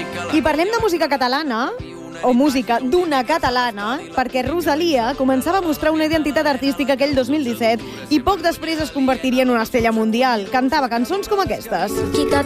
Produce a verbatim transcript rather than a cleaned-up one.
I parlem de música catalana, o música d'una catalana, perquè Rosalia començava a mostrar una identitat artística aquell dos mil disset i poc després es convertiria en una estrella mundial. Cantava cançons com aquestes.